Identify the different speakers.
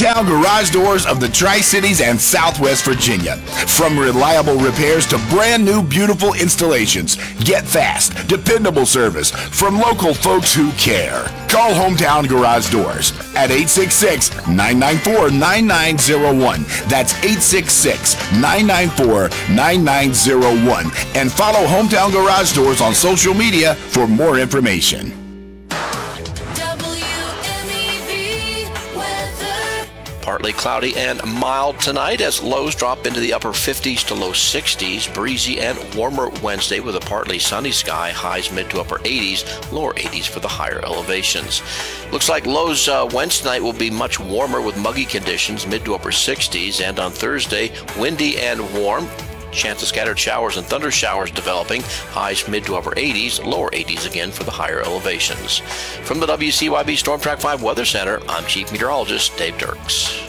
Speaker 1: Hometown Garage Doors of the Tri-Cities and Southwest Virginia. From reliable repairs to brand new beautiful installations. Get fast, dependable service from local folks who care. Call Hometown Garage Doors at 866-994-9901. That's 866-994-9901. And follow Hometown Garage Doors on social media for more information.
Speaker 2: Partly cloudy and mild tonight as lows drop into the upper 50s to low 60s. Breezy and warmer Wednesday with a partly sunny sky. Highs mid to upper 80s, lower 80s for the higher elevations. Looks like lows Wednesday night will be much warmer with muggy conditions, mid to upper 60s. And on Thursday, windy and warm. Chance of scattered showers and thunder showers developing. Highs mid to upper 80s, lower 80s again for the higher elevations. From the WCYB Storm Track 5 Weather Center, I'm Chief Meteorologist Dave Dirks.